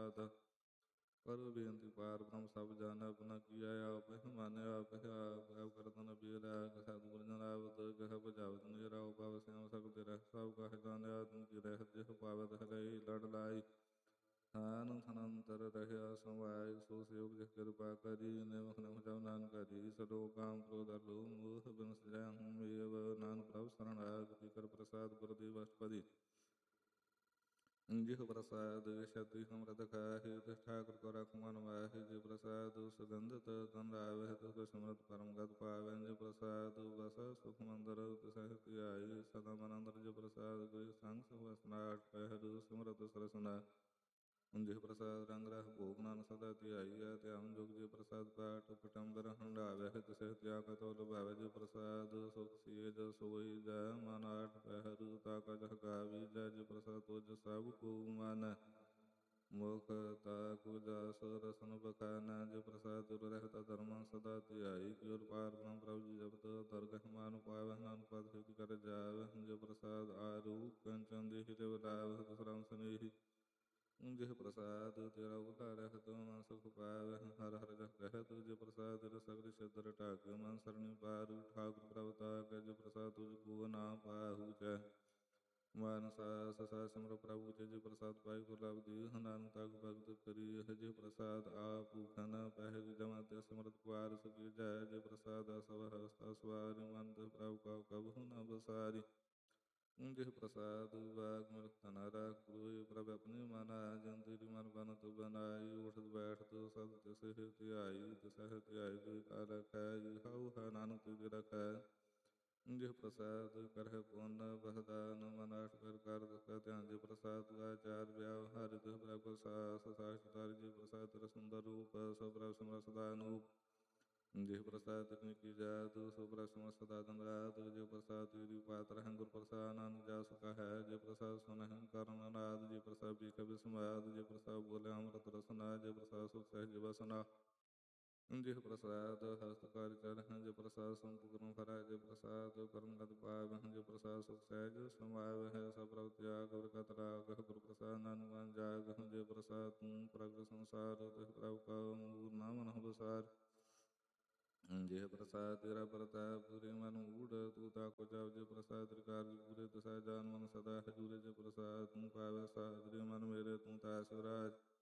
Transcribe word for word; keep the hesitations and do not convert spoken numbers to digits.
ਪ੍ਰਸਾਦ ਕਰੋ ਬੇਨਤੀ ਪਾਰ ਬ੍ਰਹਮ ਸਭ ਜਾਣੈ ਆਪਣਾ ਕੀਆ ਆਪ ਮਾਨਿ ਆਪ ਆਪ ਆਪ ਕਰਤਨ ਬੀਰਾ ਸਤਿਗੁਰ ਜਨ ਆਵਤ ਗਹ ਬਜਾਵਤ ਮੇਰਾ ਉਪਾਵ ਸਿਆਮ ਸਭ ਤੇਰਾ ਸਭ ਕਹ ਜਾਣਿਆ ਤੂੰ ਕੀ ਰਹਿ ਜਿਹ ਪਾਵਤ ਹਰੇ ਲੜ ਲਾਈ ਥਾਨ ਥਨੰਤਰ ਰਹਿਆ ਸਮਾਇ ਸੋ ਸਿਵ ਜਿਹ ਕਿਰਪਾ ਕਰੀ ਨਿਮਖ ਨਿਮਖ ਜਬ ਨਾਨਕ ਕਰੀ ਸਦੋ ਕਾਮ ਕ੍ਰੋਧ ਅਲੋਭ ਮੋਹ ਬਿਨ ਸਜੈ ਹੂੰ ਏਵ ਨਾਨਕ ਪ੍ਰਭ ਸਰਣ ਆਗਤੀ ਕਰ ਪ੍ਰਸਾਦ ਗੁਰਦੇਵ ਅਸ਼ਟਪਦੀ ਜਿਹ ਪ੍ਰਸਾਦ ਸ਼ਤਿ ਸਮਰਤ ਖਾਹਿ ਤਿਸ ਠਾਕੁਰ ਕੋ ਰਖ ਮਨ ਮਾਹਿ ਜਿਹ ਪ੍ਰਸਾਦ ਸੁਗੰਧਿਤ ਤਨ ਰਾਵਹਿ ਤਿਸ ਸਿਮਰਤ ਪਰਮ ਗਤ ਪਾਵੈ ਜਿਹ ਪ੍ਰਸਾਦ ਵਸ ਸੁਖ ਮੰਦਰ ਤਿਸਹਿ ਧਿਆਈ ਸਦਾ ਮਨ ਅੰਦਰ ਜਿਹ ਪ੍ਰਸਾਦ ਗੁਰ ਸੰਗ ਸਵਸਨਾਟ ਪਹਿਰ ਸਿਮਰਤ ਸਰਸਨਾ ਜਿਹ ਪ੍ਰਸਾਦ ਰੰਗ ਰਹ ਭੋਗ ਨਾਨਕ ਸਦਾ ਧਿਆਈਐ ਧਿਆਨ ਜੋਗ ਜਿਹ ਪ੍ਰਸਾਦ ਪਾਟ ਪਟੰਬਰ ਹੰਡਾਵਹਿ ਤਿਸਹਿ ਤਿਆਗ ਕਤੋ ਲੁਭਾਵੈ ਜਿਹ ਪ੍ਰਸਾਦ ਸੁਖ ਸੀਜ ਸੋਈ ਜੈ ਮਨ ਆਠ ਪਹਿਰ ਤਾਕਾ ਜਹ ਗਾਵੀ ਜੈ ਜਿਹ ਪ੍ਰਸਾਦ ਤੁਜ ਸਭ ਕੋ ਮਾਨੈ ਮੁਖ ਤਾਕ ਉਜਾਸ ਰਸਨ ਬਖਾਨਾ ਜਿਹ ਪ੍ਰਸਾਦ ਤੁਰ ਰਹਿਤ ਧਰਮ ਸਦਾ ਧਿਆਈ ਕਿਉਰ ਪਾਰ ਬ੍ਰਹਮ ਪ੍ਰਭੁ ਜੀ ਜਪਤ ਦਰਗਹ ਮਾਨੁ ਪਾਵਹਿ ਨਾਨਕ ਪਦ ਹਿਤ ਕਰ ਜਾਵਹਿ ਜਿਹ ਪ੍ਰਸਾਦ ਆਰੂ ਕੰਚਨ ਦੇਹਿ ਤਿਵ ਲਾਵਹਿ ਤਿਸ ਰਾਮ ਸਨੇਹੀ ਜਿਹ ਪ੍ਰਸਾਦ ਤੇਰਾ ਉਧਾਰਹਿ ਤੋ ਮਨ ਸੁਖ ਪਾਵਹਿ ਹਰਿ ਹਰਿ ਜਹ ਕਹਿਤ ਜਿਹ ਪ੍ਰਸਾਦ ਤੇਰਾ ਸਗਲ ਛਿਦਰ ਢਾਕ ਮਨ ਸਰਣੀ ਪਾਰੂ ਠਾਕੁਰ ਪ੍ਰਭ ਤਾਕੈ ਜਿਹ ਪ੍ਰਸਾਦ ਤੁਝ ਕੋ ਨਾ ਪਾਹੂ ਚੈ ਮਨ ਸਾਸ ਸਾ ਸਿਮਰ ਪ੍ਰਭੂ ਤੇ ਜਿਹ ਪ੍ਰਸਾਦ ਪਾਈ ਗੁਰ ਲਬਦੀ ਨਾਨਕ ਤਗ ਭਗਤ ਕਰੀ ਜਿਹ ਪ੍ਰਸਾਦ ਆਪ ਭੂਖਨ ਪਹਿ ਜਮਾ ਤੇ ਸਿਮਰਤ ਕੁਆਰ ਸੁਖੀ ਜੈ ਜਿਹ ਪ੍ਰਸਾਦ ਸਭ ਹਸਤਾ ਸਵਾਰੀ ਮਨ ਤੇ ਪ੍ਰਭੂ ਕਉ ਕਬਹੂ ਨ ਬਸਾਰੀ ਜਿਹ ਪ੍ਰਸਾਦ ਵਾਗ ਮਿਲਖ ਧਨਾ ਰਾਖ ਗੁਰੂ ਪ੍ਰਭ ਆਪਣੀ ਮਨਾ ਜਨ ਤੇਰੀ ਮਨ ਬਨਤ ਬਨਾਈ ਉਠਤ ਬੈਠਤ ਸਦ ਤਿਸਹਿ ਧਿਆਈ ਤਿਸਹਿ ਧਿਆਈ ਕੋਈ ਕਾ ਰਖੈ ਜਿਹਾਉ ਹੈ ਨਾਨਕ ਤੁਝ ਰਖੈ ਜਿਹ ਪ੍ਰਸਾਦ ਕਰਹਿ ਪੁੰਨ ਬਹਦਾਨ ਮਨ ਆਠ ਪ੍ਰਕਾਰ ਦਸੈ ਧਿਆਨ ਜਿਹ ਪ੍ਰਸਾਦ ਆਚਾਰ ਵਿਆਵਹਾਰਿ ਤਿਹ ਪ੍ਰਭ ਪ੍ਰਸਾਦ ਸਾਸ਼ਤਾਰਿ ਜਿਹ ਪ੍ਰਸਾਦ ਤੇਰਾ ਸੁੰਦਰ ਰੂਪ ਸੋ ਪ੍ਰਭ ਸਿਮਰ ਸਦਾ ਅਨੂਪ ਜਿਹ ਪ੍ਰਸਾਦ ਤਕਨੀਕੀ ਜਾਤ ਸੋ ਪ੍ਰਭ ਸਿਮਰ ਸਦਾ ਦਿਨ ਰਾਤ ਜਿਹ ਪ੍ਰਸਾਦ ਤੇਰੀ ਪਾਤ ਰਹਿ ਗੁਰ ਪ੍ਰਸਾਦ ਨਾਨਕ ਜਾ ਸੁਖਾ ਹੈ ਜਿਹ ਪ੍ਰਸਾਦ ਸੁਨਹਿ ਕਰਨ ਅਨਾਦ ਜਿਹ ਪ੍ਰਸਾਦ ਬੀਖ ਬਿਸਮਾਦ ਜਿਹ ਪ੍ਰਸਾਦ ਬੋਲੇ ਅੰਮ੍ਰਿਤ ਰਸਨਾ ਜਿਹ ਪ੍ਰਸਾਦ ਸੁਖ ਸਹਿਜ ਵਸਨਾ ਜਿਹ ਪ੍ਰਸਾਦ ਹਸਤਕਾਰਿ ਚਰਹਿ ਜਿਹ ਪ੍ਰਸਾਦ ਸੰਪੂਰਨ ਫਰੈ ਜਿਹ ਪ੍ਰਸਾਦ ਕਰਮ ਗਤ ਪਾਵਹਿ ਜਿਹ ਪ੍ਰਸਾਦ ਸੁਖ ਸਹਿਜ ਸਮਾਵਹਿ ਸਭ ਪ੍ਰਭ ਤਿਆਗ ਗੁਰ ਕਤ ਰਾਗਹਿ ਗੁਰ ਪ੍ਰਸਾਦ ਨਾਨਕ ਮਨ ਜਾਗਹਿ ਜਿਹ ਪ੍ਰਸਾਦ ਤੂੰ ਪ੍ਰਗਟ ਸੰਸਾਰ ਤਿਹ ਪ੍ਰਭ ਕਉ ਮੂਰ ਨਾ ਮਨਹੁ ਬਸਾਰ ਜਿਹ ਪ੍ਰਸਾਦ ਤੇਰਾ ਪ੍ਰਤਾਪ ਪੂਰੇ ਮਨ ਊੜ ਤੂੰ ਤਾਕੋ ਜਪ ਜਿਹ ਪ੍ਰਸਾਦ ਤੇਰੇ ਕਾਰਜ ਪੂਰੇ ਤਿਸੈ ਜਾਨ ਮਨ ਸਦਾ ਹਜੂਰੇ ਜਿਹ ਪ੍ਰਸਾਦ ਤੂੰ ਪਾਵੈ ਸਾਦਰੀ ਮਨ ਮੇਰੇ ਤੂੰ ਤਾਸ ਰਾਜ